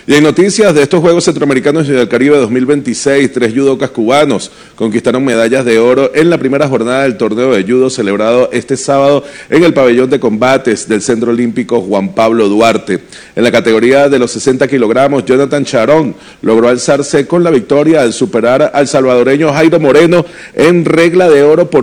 Y en noticias de estos Juegos Centroamericanos y del Caribe 2026, 3 judocas cubanos conquistaron medallas de oro en la primera jornada del torneo de judo celebrado este sábado en el pabellón de combates del Centro Olímpico Juan Pablo Duarte. En la categoría de los 60 kilogramos, Jonathan Charón logró alzarse con la victoria al superar al salvadoreño Jairo Moreno en regla de oro por